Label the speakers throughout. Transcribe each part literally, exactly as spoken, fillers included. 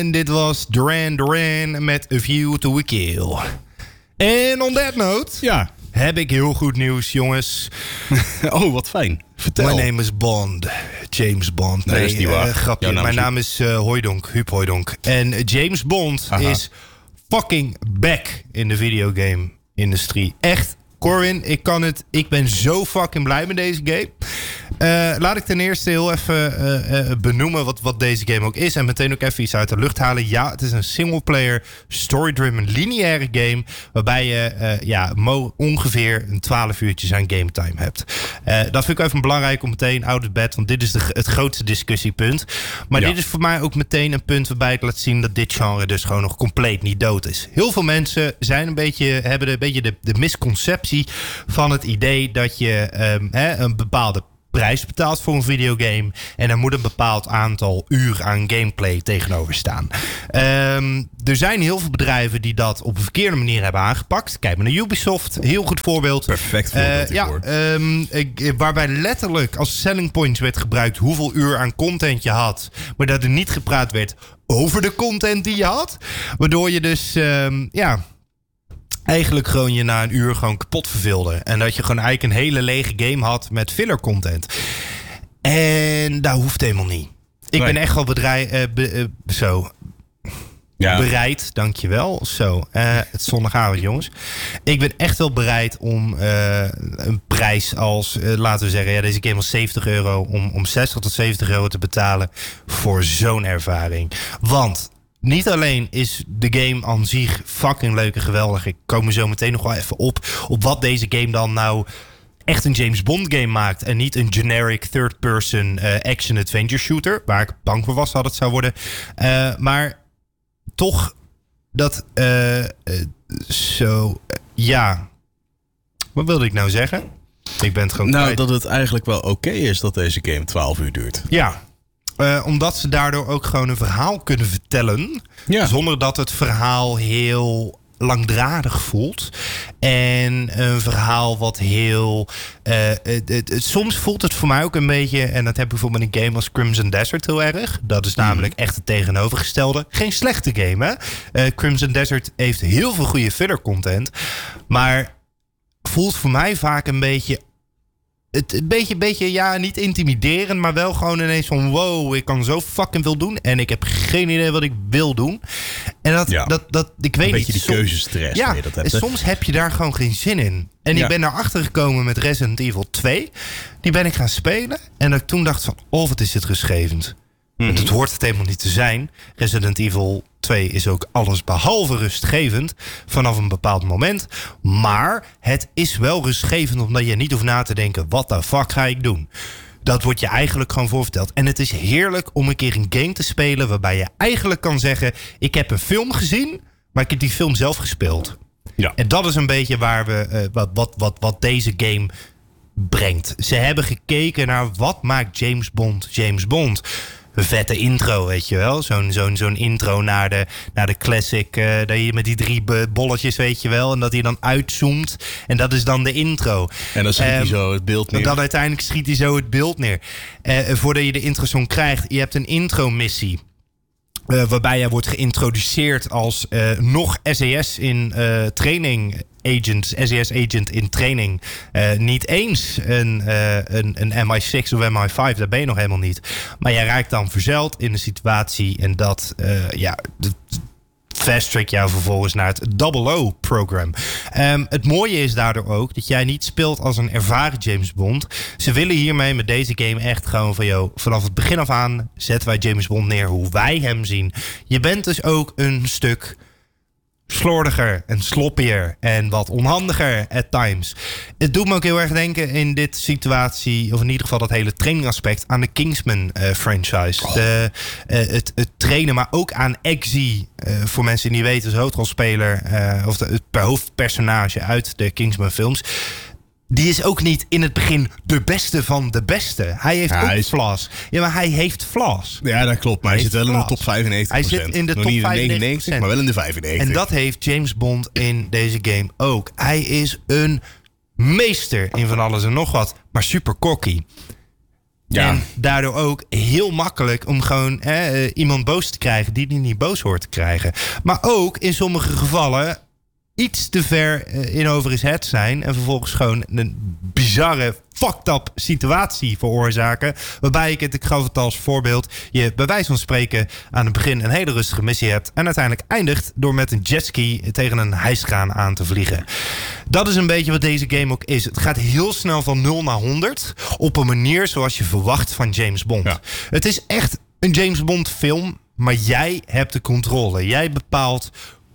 Speaker 1: En dit was Duran Duran met A View to a Kill. En on that note...
Speaker 2: Ja.
Speaker 1: Heb ik heel goed nieuws, jongens.
Speaker 2: Oh, wat fijn. Vertel.
Speaker 1: My name is Bond. James Bond.
Speaker 2: Nee,
Speaker 1: nee
Speaker 2: dat is niet waar.
Speaker 1: Uh, grapje.
Speaker 2: Naam
Speaker 1: Mijn
Speaker 2: is
Speaker 1: naam is uh, Hooijdonk. Huub Hooijdonk. En James Bond Aha. is fucking back in de videogame-industrie. Echt, Corwin, ik kan het... Ik ben zo fucking blij met deze game. Uh, laat ik ten eerste heel even uh, uh, benoemen wat, wat deze game ook is. En meteen ook even iets uit de lucht halen. Ja, het is een singleplayer, story-driven, lineaire game. Waarbij je uh, ja, mo- ongeveer een twaalf uurtjes aan game time hebt. Uh, dat vind ik even belangrijk om meteen out of bed. Want dit is de, het grootste discussiepunt. Maar ja. dit is voor mij ook meteen een punt waarbij ik laat zien dat dit genre dus gewoon nog compleet niet dood is. Heel veel mensen zijn een beetje, hebben een beetje de, de misconceptie van het idee dat je um, hè, een bepaalde prijs betaalt voor een videogame. En er moet een bepaald aantal uur aan gameplay tegenover staan. Um, er zijn heel veel bedrijven die dat op een verkeerde manier hebben aangepakt. Kijk maar naar Ubisoft. Heel goed voorbeeld.
Speaker 2: Perfect voorbeeld. Uh,
Speaker 1: ja, um, waarbij letterlijk als selling points werd gebruikt hoeveel uur aan content je had. Maar dat er niet gepraat werd over de content die je had. Waardoor je dus... Um, ja... eigenlijk gewoon je na een uur gewoon kapot verveelde. En dat je gewoon eigenlijk een hele lege game had met filler content. En dat hoeft helemaal niet. Ik nee. ben echt wel bedrijf, uh, be, uh, zo... Ja. Bereid, dankjewel. Zo, uh, het is zondagavond, jongens. Ik ben echt wel bereid om uh, een prijs als, uh, laten we zeggen, ja, deze game was zeventig euro... om, om zestig tot zeventig euro te betalen voor zo'n ervaring. Want... niet alleen is de game aan zich fucking leuk en geweldig. Ik kom er zo meteen nog wel even op. Op wat deze game dan nou echt een James Bond game maakt. En niet een generic third-person uh, action-adventure shooter. Waar ik bang voor was dat het zou worden. Uh, maar toch dat... Uh, uh, zo... Uh, ja. Wat wilde ik nou zeggen? Ik ben het gewoon
Speaker 2: Nou,
Speaker 1: kwijt.
Speaker 2: dat het eigenlijk wel oké okay is dat deze game twaalf uur duurt.
Speaker 1: Ja. Uh, omdat ze daardoor ook gewoon een verhaal kunnen vertellen. Ja. Zonder dat het verhaal heel langdradig voelt. En een verhaal wat heel... Uh, het, het, het, soms voelt het voor mij ook een beetje... en dat heb ik bijvoorbeeld met een game als Crimson Desert heel erg. Dat is namelijk mm. echt het tegenovergestelde. Geen slechte game, hè? Uh, Crimson Desert heeft heel veel goede filler content. Maar voelt voor mij vaak een beetje... Het een beetje, beetje, ja, niet intimiderend, maar wel gewoon ineens van... wow, ik kan zo fucking veel doen en ik heb geen idee wat ik wil doen. En dat, ja. dat, dat ik weet
Speaker 2: een
Speaker 1: niet...
Speaker 2: beetje die keuzestress.
Speaker 1: Ja,
Speaker 2: je dat hebt,
Speaker 1: soms heb je daar gewoon geen zin in. En ja. ik ben daarachter gekomen met Resident Evil twee. Die ben ik gaan spelen en dat ik toen dacht van... oh, wat is dit rustgevend. Mm-hmm. Het hoort het helemaal niet te zijn. Resident Evil twee is ook alles behalve rustgevend vanaf een bepaald moment. Maar het is wel rustgevend omdat je niet hoeft na te denken... wat de fuck ga ik doen? Dat wordt je eigenlijk gewoon voorverteld. En het is heerlijk om een keer een game te spelen... waarbij je eigenlijk kan zeggen... ik heb een film gezien, maar ik heb die film zelf gespeeld. Ja. En dat is een beetje waar we uh, wat, wat, wat, wat deze game brengt. Ze hebben gekeken naar wat maakt James Bond James Bond... Een vette intro, weet je wel. Zo'n, zo'n, zo'n intro naar de, naar de classic. Uh, dat je met die drie bolletjes, weet je wel. En dat hij dan uitzoomt. En dat is dan de intro.
Speaker 2: En dan schiet um, hij zo het beeld neer.
Speaker 1: En dan uiteindelijk schiet hij zo het beeld neer. Uh, voordat je de intro-song krijgt. Je hebt een intro-missie. Uh, waarbij hij wordt geïntroduceerd als uh, nog S E S in uh, training... agent, S E S-agent in training. Uh, niet eens een, uh, een, een M I zes of M I vijf, daar ben je nog helemaal niet. Maar jij raakt dan verzeild in de situatie en dat, uh, ja, fast-track jou vervolgens naar het double O-program. Um, het mooie is daardoor ook dat jij niet speelt als een ervaren James Bond. Ze willen hiermee met deze game echt gewoon van, joh, vanaf het begin af aan zetten wij James Bond neer hoe wij hem zien. Je bent dus ook een stuk slordiger en sloppier en wat onhandiger at times. Het doet me ook heel erg denken in dit situatie, of in ieder geval dat hele trainingaspect, aan de Kingsman uh, franchise. Oh. De, uh, het, het trainen, maar ook aan Eggsy, uh, voor mensen die niet weten, is hoofdrolspeler, uh, of de, het hoofdpersonage uit de Kingsman films. Die is ook niet in het begin de beste van de beste. Hij heeft ja, ook hij is... flaws. Ja, maar hij heeft flaws.
Speaker 2: Ja, dat klopt. Maar hij, hij zit wel flaws. in de top vijfennegentig procent.
Speaker 1: Hij zit in de
Speaker 2: Nog
Speaker 1: top
Speaker 2: niet in de
Speaker 1: vijfennegentig
Speaker 2: negenennegentig, maar wel in de vijfennegentig.
Speaker 1: En dat heeft James Bond in deze game ook. Hij is een meester in van alles en nog wat. Maar super cocky. Ja. En daardoor ook heel makkelijk om gewoon eh, iemand boos te krijgen die die niet boos hoort te krijgen. Maar ook in sommige gevallen iets te ver in over his head zijn en vervolgens gewoon een bizarre fucked up situatie veroorzaken. Waarbij ik het, ik gaf het als voorbeeld, je bij wijze van spreken aan het begin een hele rustige missie hebt en uiteindelijk eindigt door met een jetski tegen een hijskraan aan te vliegen. Dat is een beetje wat deze game ook is. Het gaat heel snel van nul naar honderd op een manier zoals je verwacht van James Bond. Ja. Het is echt een James Bond film, maar jij hebt de controle. Jij bepaalt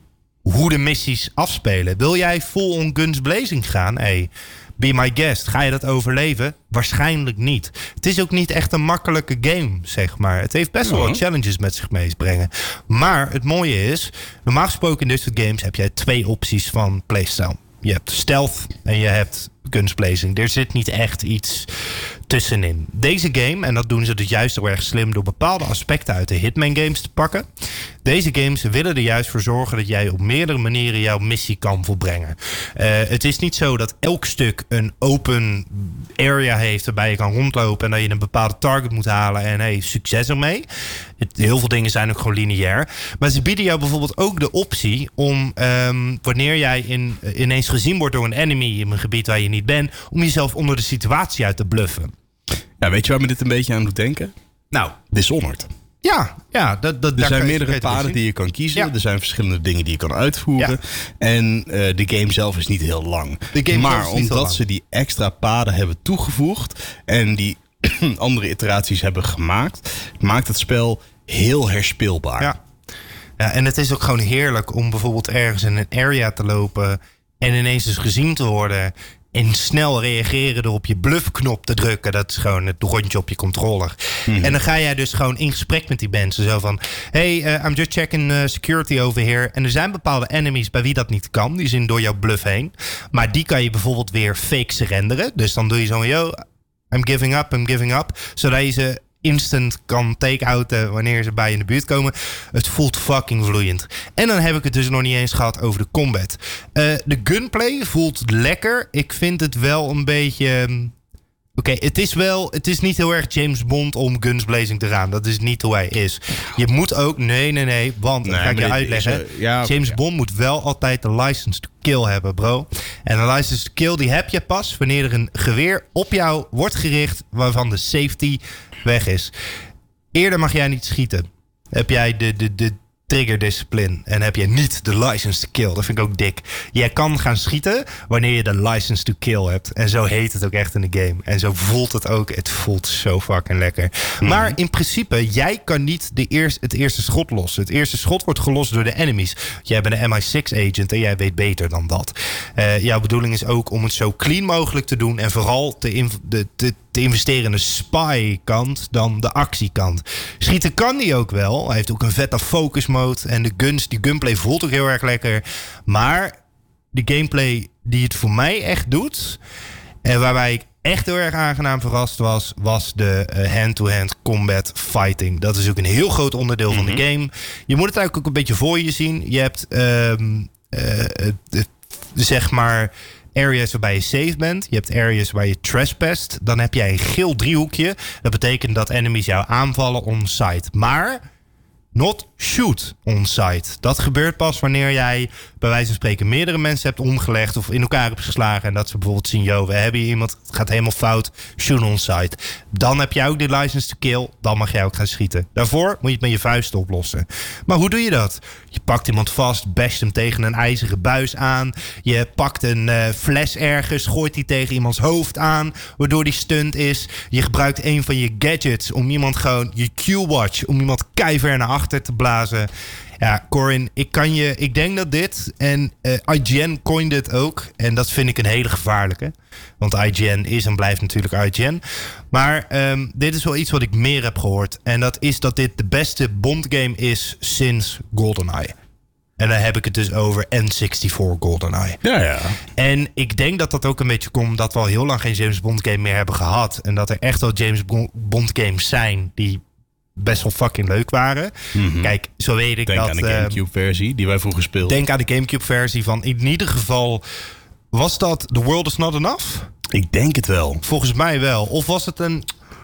Speaker 1: hoe de missies afspelen. Wil jij full on guns blazing gaan? Hey, be my guest. Ga je dat overleven? Waarschijnlijk niet. Het is ook niet echt een makkelijke game, zeg maar. Het heeft best wel wat challenges met zich meebrengen. Maar het mooie is, normaal gesproken in dit soort games heb jij twee opties van playstyle. Je hebt stealth en je hebt guns blazing. Er zit niet echt iets tussenin. Deze game, en dat doen ze dus juist heel erg slim door bepaalde aspecten uit de Hitman games te pakken. Deze games willen er juist voor zorgen dat jij op meerdere manieren jouw missie kan volbrengen. Uh, het is niet zo dat elk stuk een open area heeft waarbij je kan rondlopen en dat je een bepaalde target moet halen en hey, succes ermee. Het, heel veel dingen zijn ook gewoon lineair. Maar ze bieden jou bijvoorbeeld ook de optie om um, wanneer jij in, ineens gezien wordt door een enemy in een gebied waar je niet bent, om jezelf onder de situatie uit te bluffen.
Speaker 2: Ja, weet je waar me dit een beetje aan doet denken?
Speaker 1: Nou,
Speaker 2: Dishonored.
Speaker 1: Ja, ja dat, dat,
Speaker 2: er zijn meerdere paden die je kan kiezen. Ja. Er zijn verschillende dingen die je kan uitvoeren. Ja. En uh, de game zelf is niet heel lang. Maar omdat ze die extra paden hebben toegevoegd en die andere iteraties hebben gemaakt, maakt het spel heel herspeelbaar.
Speaker 1: Ja. Ja, en het is ook gewoon heerlijk om bijvoorbeeld ergens in een area te lopen en ineens dus gezien te worden en snel reageren door op je bluffknop te drukken. Dat is gewoon het rondje op je controller. Mm-hmm. En dan ga jij dus gewoon in gesprek met die mensen. Zo van, hey, uh, I'm just checking uh, security over here. En er zijn bepaalde enemies bij wie dat niet kan. Die zijn door jouw bluff heen. Maar die kan je bijvoorbeeld weer fake surrenderen. Dus dan doe je zo, yo, I'm giving up, I'm giving up. Zodat je ze instant kan take-outen wanneer ze bij je in de buurt komen. Het voelt fucking vloeiend. En dan heb ik het dus nog niet eens gehad over de combat. Uh, de gunplay voelt lekker. Ik vind het wel een beetje Oké, okay, het is wel, het is niet heel erg James Bond om guns blazing te gaan. Dat is niet hoe hij is. Je moet ook, nee, nee, nee, want, dat nee, ga ik je uitleggen. Is, uh, ja, James ja. Bond moet wel altijd de license to kill hebben, bro. En de license to kill, die heb je pas wanneer er een geweer op jou wordt gericht waarvan de safety weg is. Eerder mag jij niet schieten. Heb jij de, de, de trigger discipline en heb je niet de license to kill. Dat vind ik ook dik. Jij kan gaan schieten wanneer je de license to kill hebt. En zo heet het ook echt in de game. En zo voelt het ook. Het voelt zo fucking lekker. Mm-hmm. Maar in principe, jij kan niet de eerste, het eerste schot lossen. Het eerste schot wordt gelost door de enemies. Jij bent een M I zes agent en jij weet beter dan dat. Uh, jouw bedoeling is ook om het zo clean mogelijk te doen en vooral te, inv- de, te, te investeren in de spy-kant dan de actiekant. Schieten kan die ook wel. Hij heeft ook een vette focus mode. En de guns, die gunplay voelt ook heel erg lekker. Maar de gameplay die het voor mij echt doet, en waarbij ik echt heel erg aangenaam verrast was, was de uh, hand-to-hand combat fighting. Dat is ook een heel groot onderdeel mm-hmm. van de game. Je moet het eigenlijk ook een beetje voor je zien. Je hebt um, uh, uh, zeg maar areas waarbij je safe bent. Je hebt areas waar je trespassed. Dan heb jij een geel driehoekje. Dat betekent dat enemies jou aanvallen on-site. Maar not shoot on-site. Dat gebeurt pas wanneer jij bij wijze van spreken meerdere mensen hebt omgelegd of in elkaar hebt geslagen en dat ze bijvoorbeeld zien, yo, we hebben hier iemand, het gaat helemaal fout, shoot on-site. Dan heb jij ook de license to kill, dan mag jij ook gaan schieten. Daarvoor moet je het met je vuisten oplossen. Maar hoe doe je dat? Je pakt iemand vast, basht hem tegen een ijzeren buis aan, je pakt een uh, fles ergens, gooit die tegen iemands hoofd aan, waardoor die stunt is. Je gebruikt een van je gadgets om iemand gewoon, je Q-watch, om iemand keiver naar achter te blazen. Ja, Corin, ik kan je, ik denk dat dit, en uh, I G N coined dit ook, en dat vind ik een hele gevaarlijke. Want I G N is en blijft natuurlijk I G N. Maar um, dit is wel iets wat ik meer heb gehoord. En dat is dat dit de beste Bond-game is sinds GoldenEye. En dan heb ik het dus over N vierenzestig GoldenEye.
Speaker 2: Ja, ja.
Speaker 1: En ik denk dat dat ook een beetje komt dat we al heel lang geen James Bond game meer hebben gehad. En dat er echt wel James Bond games zijn die best wel fucking leuk waren. Mm-hmm. Kijk, zo weet ik
Speaker 2: denk
Speaker 1: dat...
Speaker 2: Denk aan de Gamecube-versie die wij vroeger speelden.
Speaker 1: Denk aan de Gamecube-versie van... In ieder geval, was dat The World Is Not Enough?
Speaker 2: Ik denk het wel.
Speaker 1: Volgens mij wel. Of was het een...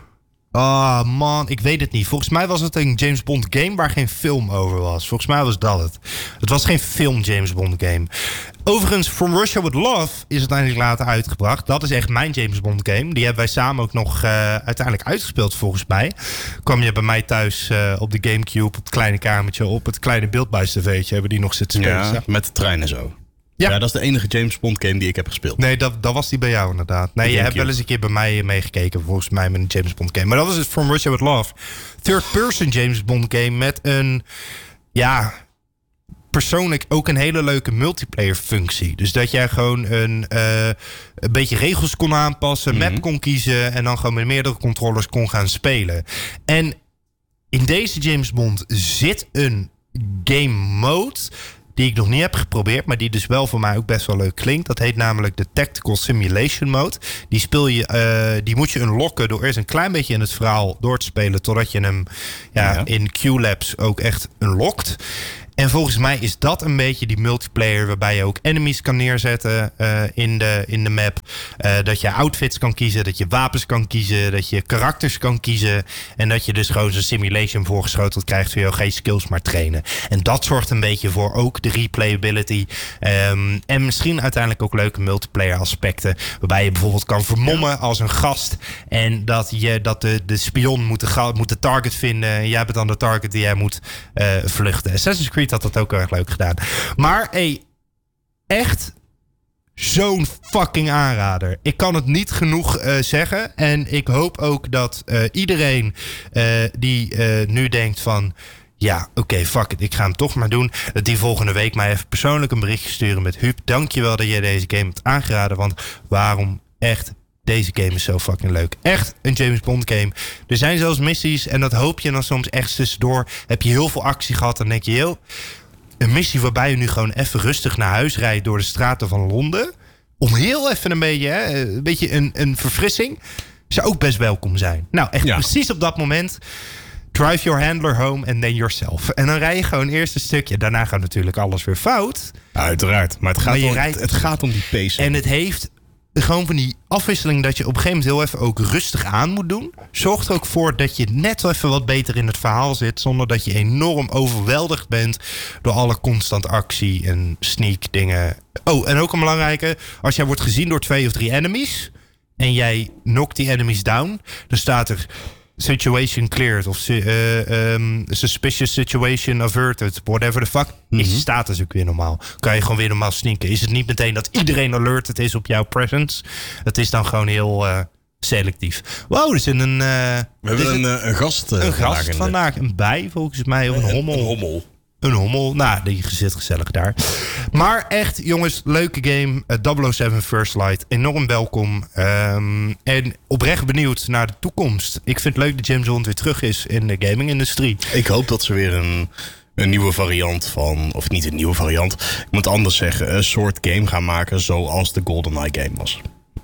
Speaker 1: Oh man, ik weet het niet. Volgens mij was het een James Bond game waar geen film over was. Volgens mij was dat het. Het was geen film James Bond game. Overigens, From Russia With Love is uiteindelijk later uitgebracht. Dat is echt mijn James Bond game. Die hebben wij samen ook nog uh, uiteindelijk uitgespeeld volgens mij. Kwam je bij mij thuis uh, op de Gamecube, op het kleine kamertje, op het kleine beeldbuis-tv'tje hebben die nog zitten spelen.
Speaker 2: Ja, met de trein en zo. Ja. ja, dat is de enige James Bond game die ik heb gespeeld.
Speaker 1: Nee, dat, dat was die bij jou inderdaad. Nee, je hebt wel eens een keer bij mij meegekeken, volgens mij, met een James Bond game. Maar dat was het From Russia With Love. Third person James Bond game met een, ja, persoonlijk ook een hele leuke multiplayer functie. Dus dat jij gewoon een, uh, een beetje regels kon aanpassen, mm-hmm. map kon kiezen en dan gewoon met meerdere controllers kon gaan spelen. En in deze James Bond zit een game mode die ik nog niet heb geprobeerd, maar die dus wel voor mij ook best wel leuk klinkt. Dat heet namelijk de Tactical Simulation Mode. Die speel je, uh, die moet je unlocken door eerst een klein beetje in het verhaal door te spelen, totdat je hem ja, ja. in Q-Labs ook echt unlockt. En volgens mij is dat een beetje die multiplayer waarbij je ook enemies kan neerzetten uh, in, de, in de map. Uh, dat je outfits kan kiezen, dat je wapens kan kiezen, dat je karakters kan kiezen. En dat je dus gewoon zo'n simulation voorgeschoteld krijgt voor je geen skills maar trainen. En dat zorgt een beetje voor ook de replayability. Um, en misschien uiteindelijk ook leuke multiplayer aspecten. Waarbij je bijvoorbeeld kan vermommen ja. als een gast. En dat, je, dat de, de spion moet de, moet de target vinden. En jij bent dan de target die jij moet uh, vluchten. Assassin's Creed had dat ook erg leuk gedaan. Maar hey, echt zo'n fucking aanrader. Ik kan het niet genoeg uh, zeggen. En ik hoop ook dat uh, iedereen uh, die uh, nu denkt van ja, oké, okay, fuck it, ik ga hem toch maar doen. Dat die volgende week mij even persoonlijk een berichtje sturen met Huub, dankjewel dat jij deze game hebt aangeraden. Want waarom echt? Deze game is zo fucking leuk. Echt een James Bond game. Er zijn zelfs missies en dat hoop je dan soms echt tussendoor. Heb je heel veel actie gehad, dan denk je, joh, een missie waarbij je nu gewoon even rustig naar huis rijdt door de straten van Londen. Om heel even een beetje, hè, een, beetje een, een verfrissing. Zou ook best welkom zijn. Nou, echt ja. precies op dat moment. Drive your handler home and then yourself. En dan rij je gewoon eerst een stukje. Daarna gaat natuurlijk alles weer fout.
Speaker 2: Uiteraard. Maar het gaat, maar om, rijdt, het gaat om die pacing.
Speaker 1: En het heeft gewoon van die afwisseling dat je op een gegeven moment heel even ook rustig aan moet doen. Zorgt er ook voor dat je net even wat beter in het verhaal zit, zonder dat je enorm overweldigd bent door alle constant actie en sneak dingen. Oh, en ook een belangrijke, als jij wordt gezien door twee of drie enemies en jij knokt die enemies down, dan staat er situation cleared of uh, um, suspicious situation averted, whatever the fuck, mm-hmm. is je status ook weer normaal. Kan je gewoon weer normaal sneaken. Is het niet meteen dat iedereen alerted is op jouw presence? Het is dan gewoon heel uh, selectief. Wow, er zit een... Uh,
Speaker 2: We hebben een, een, een gast uh,
Speaker 1: Een gast vandaag. Een bij, volgens mij. Of een hommel.
Speaker 2: Een hommel.
Speaker 1: Een hommel. Nou, die zit gezellig daar. Maar echt, jongens, leuke game. Uh, double oh seven First Light. Enorm welkom. Um, en oprecht benieuwd naar de toekomst. Ik vind het leuk dat James Bond weer terug is in de gaming-industrie.
Speaker 2: Ik hoop dat ze weer een, een nieuwe variant van... Of niet een nieuwe variant. Ik moet anders zeggen. Een soort game gaan maken zoals de GoldenEye game was.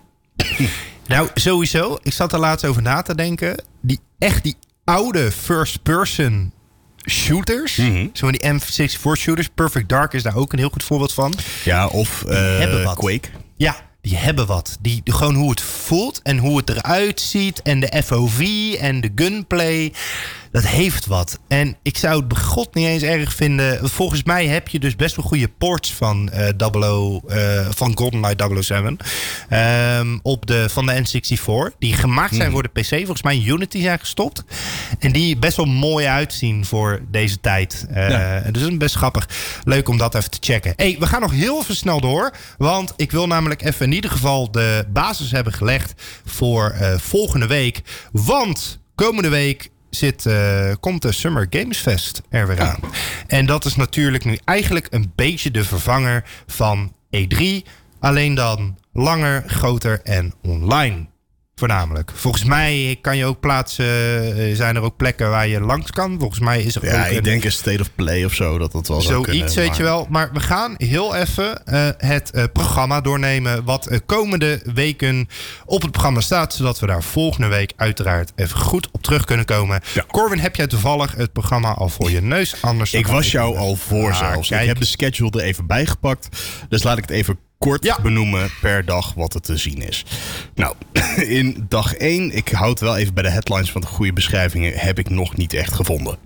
Speaker 1: Nou, sowieso. Ik zat er laatst over na te denken. Die echt die oude first-person shooters. Mm-hmm. Zo van die M vierenzestig shooters. Perfect Dark is daar ook een heel goed voorbeeld van.
Speaker 2: Ja, of uh, Quake.
Speaker 1: Ja, die hebben wat. Die, die, gewoon hoe het voelt en hoe het eruit ziet. En de F O V en de gunplay. Dat heeft wat. En ik zou het begot niet eens erg vinden. Volgens mij heb je dus best wel goede ports van uh, double oh, uh, van GoldenEye double oh seven. Um, op de, van de N zesenzestig. Die gemaakt zijn mm. voor de P C. Volgens mij in Unity zijn gestopt. En die best wel mooi uitzien voor deze tijd. Uh, ja. Dus dat is best grappig. Leuk om dat even te checken. Hey, we gaan nog heel even snel door. Want ik wil namelijk even in ieder geval de basis hebben gelegd voor uh, volgende week. Want komende week Zit, uh, komt de Summer Games Fest er weer aan. En dat is natuurlijk nu eigenlijk een beetje de vervanger van E drie. Alleen dan langer, groter en online. Voornamelijk. Volgens mij kan je ook plaatsen, zijn er ook plekken waar je langs kan. Volgens mij is er
Speaker 2: ja,
Speaker 1: ook
Speaker 2: ik
Speaker 1: een,
Speaker 2: denk een State of Play of zo. Dat dat wel
Speaker 1: zoiets, weet je wel. Maar we gaan heel even uh, het uh, programma doornemen. Wat uh, komende weken op het programma staat. Zodat we daar volgende week uiteraard even goed op terug kunnen komen. Ja. Corwin, heb jij toevallig het programma al voor je neus? Anders
Speaker 2: ik was jou al voor
Speaker 1: ah,
Speaker 2: zelfs.
Speaker 1: Kijk.
Speaker 2: Ik heb de schedule er even bij gepakt. Dus laat ik het even kort
Speaker 1: ja.
Speaker 2: benoemen per dag wat er te zien is. Nou, in dag één, ik houd wel even bij de headlines van de goede beschrijvingen, heb ik nog niet echt gevonden.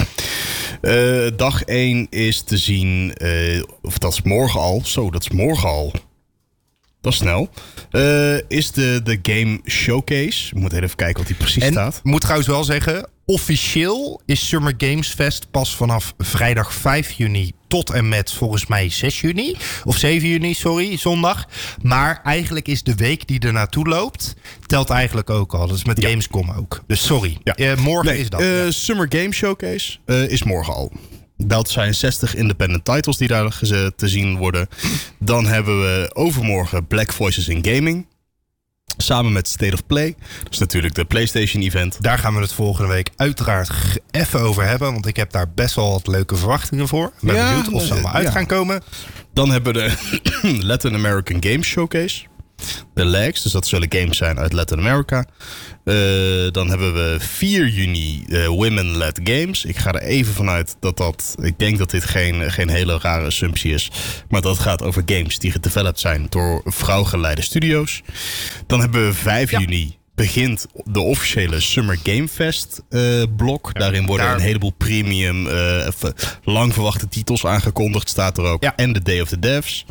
Speaker 2: Uh, dag één is te zien, uh, of dat is morgen al, zo dat is morgen al. Dat is snel. Uh, is de, de Game Showcase. We moeten even kijken wat die precies
Speaker 1: en,
Speaker 2: staat.
Speaker 1: Ik moet trouwens wel zeggen, officieel is Summer Games Fest pas vanaf vrijdag vijf juni tot en met volgens mij zes juni. Of zeven juni, sorry, zondag. Maar eigenlijk is de week die er naartoe loopt, telt eigenlijk ook al. Dat is met ja. Gamescom ook. Dus sorry, ja. uh, morgen
Speaker 2: nee,
Speaker 1: is dat.
Speaker 2: Uh,
Speaker 1: ja.
Speaker 2: Summer Game Showcase uh, is morgen al. Dat zijn zestig independent titles die daar te zien worden. Dan hebben we overmorgen Black Voices in Gaming. Samen met State of Play. Dat is natuurlijk de PlayStation event.
Speaker 1: Daar gaan we het volgende week uiteraard even over hebben. Want ik heb daar best wel wat leuke verwachtingen voor. Ik ben ja, benieuwd of ze allemaal uit ja. gaan komen.
Speaker 2: Dan hebben we de Latin American Games Showcase. De L A Gs, dus dat zullen games zijn uit Latin America. Uh, dan hebben we vier juni uh, Women-led Games. Ik ga er even vanuit dat dat... Ik denk dat dit geen, geen hele rare assumptie is. Maar dat gaat over games die gedeveloped zijn door vrouwgeleide studio's. Dan hebben we vijf ja. juni... begint de officiële Summer Game Fest uh, blok. Ja, Daarin worden daar... een heleboel premium, uh, lang verwachte titels aangekondigd. Staat er ook. Ja. En de Day of the Devs.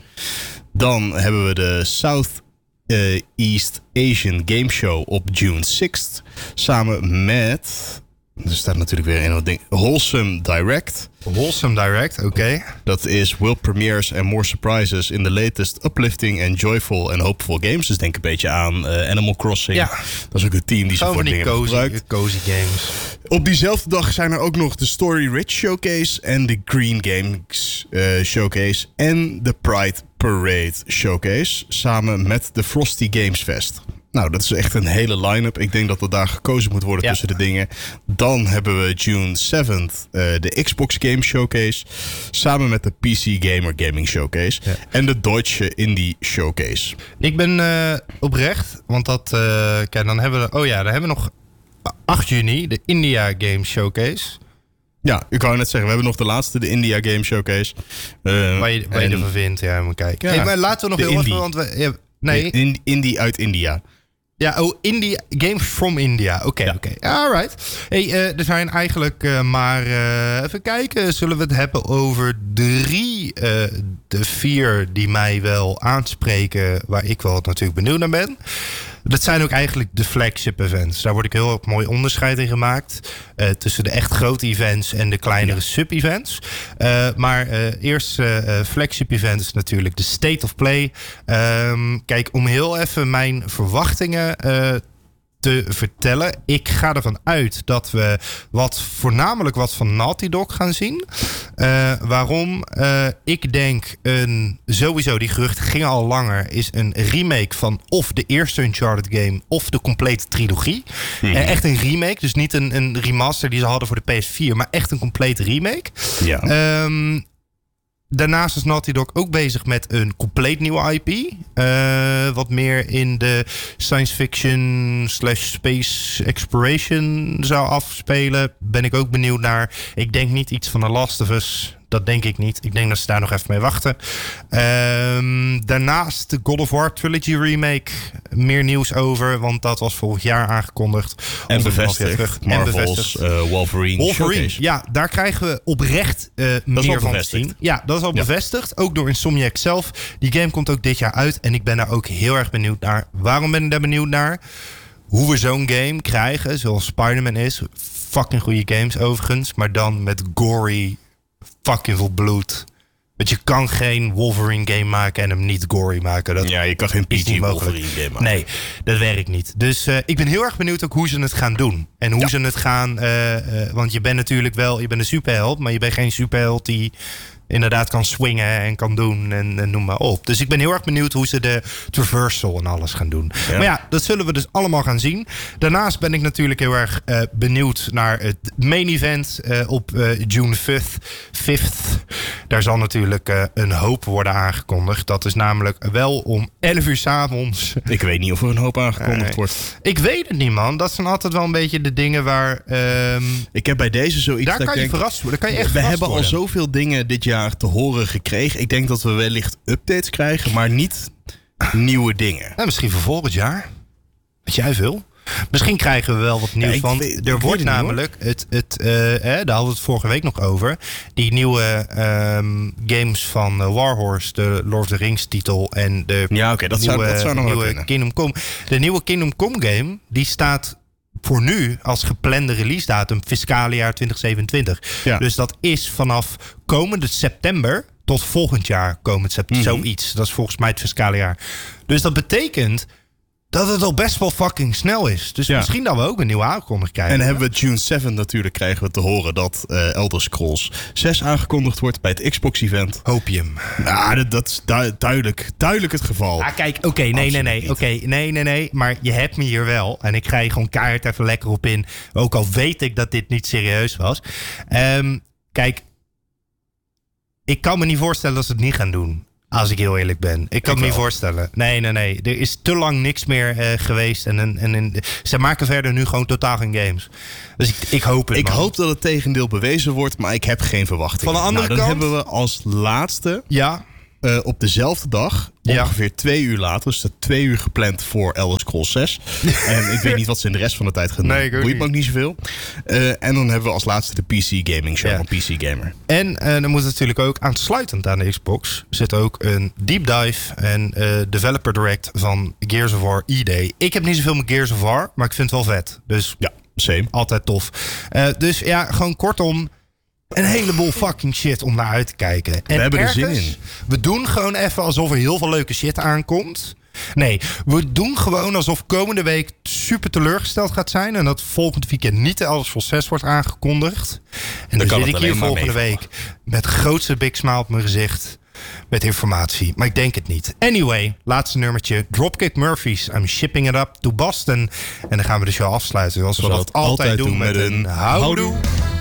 Speaker 2: Dan hebben we de South uh, East Asian Game Show op June sixth. Samen met... Er staat natuurlijk weer een ding. Wholesome Direct.
Speaker 1: Wholesome Direct, oké. Okay.
Speaker 2: Dat is world premieres and more surprises in the latest uplifting and joyful and hopeful games. Dus denk een beetje aan uh, Animal Crossing. Ja. Dat is ook een team die ze voor dingen
Speaker 1: cozy,
Speaker 2: gebruikt.
Speaker 1: cozy games.
Speaker 2: Op diezelfde dag zijn er ook nog de Story Rich Showcase en de Green Games uh, Showcase en de Pride Parade Showcase. Samen met de Frosty Games Fest. Nou, dat is echt een hele line-up. Ik denk dat er daar gekozen moet worden ja. tussen de dingen. Dan hebben we June seventh uh, de Xbox Game Showcase. Samen met de P C Gamer Gaming Showcase. Ja. En de Deutsche Indie Showcase.
Speaker 1: Ik ben uh, oprecht, want dat... Uh, kijk, dan hebben we... Oh ja, dan hebben we nog acht juni de India Game Showcase.
Speaker 2: Ja, ik wou net zeggen, we hebben nog de laatste, de India Game Showcase. Uh,
Speaker 1: waar je, waar je en, ervan vindt, ja, moet kijken. Ja, hey, maar laten we nog heel
Speaker 2: indie.
Speaker 1: even... Want we, ja, nee,
Speaker 2: in, Indie uit India.
Speaker 1: Ja, oh, India, games from India. Oké, okay, ja. oké. Okay. Alright. Hey, uh, er zijn eigenlijk uh, maar... Uh, even kijken, zullen we het hebben over drie... Uh, de vier die mij wel aanspreken... waar ik wel natuurlijk benieuwd naar ben. Dat zijn ook eigenlijk de flagship events. Daar wordt ook heel mooi onderscheid in gemaakt. Uh, tussen de echt grote events en de kleinere ja. sub-events. Uh, maar uh, eerst uh, flagship events natuurlijk de State of Play. Um, kijk, om heel even mijn verwachtingen uh, te vertellen. Ik ga ervan uit dat we wat voornamelijk wat van Naughty Dog gaan zien. Uh, waarom? Uh, ik denk een, sowieso die geruchten gingen al langer, is een remake van of de eerste Uncharted game of de complete trilogie. Hmm. Uh, echt een remake, dus niet een, een remaster die ze hadden voor de P S vier, maar echt een complete remake. Ja. Um, Daarnaast is Naughty Dog ook bezig met een compleet nieuwe I P. Uh, wat meer in de science fiction slash space exploration zou afspelen. Ben ik ook benieuwd naar. Ik denk niet iets van The Last of Us. Dat denk ik niet. Ik denk dat ze daar nog even mee wachten. Um, daarnaast de God of War Trilogy remake. Meer nieuws over, want dat was vorig jaar aangekondigd.
Speaker 2: En bevestigd. Marvel's uh, Wolverine.
Speaker 1: Wolverine, ja, daar krijgen we oprecht uh, meer van te zien. Ja, dat is al ja. bevestigd. Ook door Insomniac zelf. Die game komt ook dit jaar uit. En ik ben daar ook heel erg benieuwd naar. Waarom ben ik daar benieuwd naar? Hoe we zo'n game krijgen, zoals Spider-Man is. Fucking goede games overigens. Maar dan met gory... fucking veel bloed. Want je kan geen Wolverine game maken en hem niet gory maken. Dat
Speaker 2: ja, je kan geen P G Wolverine game maken.
Speaker 1: Nee, dat werkt niet. Dus uh, ik ben heel erg benieuwd ook hoe ze het gaan doen. En hoe ja. ze het gaan... Uh, uh, want je bent natuurlijk wel... Je bent een superheld, maar je bent geen superheld die... inderdaad kan swingen en kan doen en, en noem maar op. Dus ik ben heel erg benieuwd hoe ze de traversal en alles gaan doen. Ja. Maar ja, dat zullen we dus allemaal gaan zien. Daarnaast ben ik natuurlijk heel erg uh, benieuwd naar het main event uh, op uh, June fifth. Daar zal natuurlijk uh, een hoop worden aangekondigd. Dat is namelijk wel om elf uur 's avonds.
Speaker 2: Ik weet niet of er een hoop aangekondigd uh, wordt.
Speaker 1: Ik weet het niet, man. Dat zijn altijd wel een beetje de dingen waar... Um,
Speaker 2: ik heb bij deze zoiets...
Speaker 1: Daar
Speaker 2: dat
Speaker 1: kan je
Speaker 2: denk,
Speaker 1: verrast worden. Daar kan je echt
Speaker 2: we hebben
Speaker 1: worden.
Speaker 2: al zoveel dingen dit jaar te horen gekregen. Ik denk dat we wellicht updates krijgen, maar niet nieuwe dingen.
Speaker 1: Nou, misschien voor volgend jaar. Weet jij veel? Misschien krijgen we wel wat nieuws. Ja, want weet, er wordt namelijk, het, het, uh, eh, daar hadden we het vorige week nog over. Die nieuwe um, games van uh, Warhorse, de Lord of the Rings titel. En de
Speaker 2: ja, okay, dat
Speaker 1: nieuwe,
Speaker 2: zou, dat zou nog
Speaker 1: nieuwe
Speaker 2: kunnen.
Speaker 1: Kingdom Come. De nieuwe Kingdom Come game, die staat voor nu als geplande release datum fiscale jaar twintig zevenentwintig. Ja. Dus dat is vanaf komende september tot volgend jaar komend september. Mm-hmm. Zoiets. Dat is volgens mij het fiscale jaar. Dus dat betekent dat het al best wel fucking snel is. Dus ja. misschien dat we ook een nieuwe aankondiging krijgen.
Speaker 2: En hebben we June zevende natuurlijk krijgen we te horen dat uh, Elder Scrolls zes aangekondigd wordt bij het Xbox-event.
Speaker 1: Hopium.
Speaker 2: Nou, dat, dat is du- duidelijk, duidelijk het geval.
Speaker 1: Ah, kijk, oké, okay, nee, nee, nee. Oké, okay, nee, nee, nee. Maar je hebt me hier wel. En ik ga je gewoon keihard even lekker op in. Ook al weet ik dat dit niet serieus was. Um, kijk, ik kan me niet voorstellen dat ze het niet gaan doen. Als ik heel eerlijk ben. Ik kan ik me niet voorstellen. Nee, nee, nee. Er is te lang niks meer uh, geweest. En, en, en ze maken verder nu gewoon totaal geen games. Dus ik, ik hoop het,
Speaker 2: Ik
Speaker 1: man.
Speaker 2: hoop dat het tegendeel bewezen wordt, maar ik heb geen verwachting.
Speaker 1: Van de andere
Speaker 2: nou, dan
Speaker 1: kant
Speaker 2: hebben we als laatste
Speaker 1: ja.
Speaker 2: uh, op dezelfde dag,
Speaker 1: ja.
Speaker 2: ongeveer twee uur later, dus dat twee uur gepland voor Elder Scrolls zes. En ik weet niet wat ze in de rest van de tijd gaan doen.
Speaker 1: Nee,
Speaker 2: boeit me ook niet zoveel. Uh, en dan hebben we als laatste de P C Gaming Show ja. van P C Gamer.
Speaker 1: En uh, dan moet natuurlijk ook aansluitend aan de Xbox zit ook een deep dive en uh, developer direct van Gears of War E-Day. Ik heb niet zoveel met Gears of War, maar ik vind het wel vet. Dus
Speaker 2: ja, same.
Speaker 1: Altijd tof. Uh, dus ja, gewoon kortom, een heleboel fucking shit om naar uit te kijken. En
Speaker 2: we hebben
Speaker 1: ergens,
Speaker 2: er zin in.
Speaker 1: We doen gewoon even alsof er heel veel leuke shit aankomt. Nee, we doen gewoon alsof komende week super teleurgesteld gaat zijn. En dat volgend weekend niet de Elder Scrolls zes wordt aangekondigd. En dan, dan zit ik hier volgende week met de grootste big smile op mijn gezicht. Met informatie. Maar ik denk het niet. Anyway, laatste nummertje. Dropkick Murphys. I'm shipping it up to Boston. En dan gaan we de show afsluiten. Zoals we, we dat altijd doen met, met een houdoe.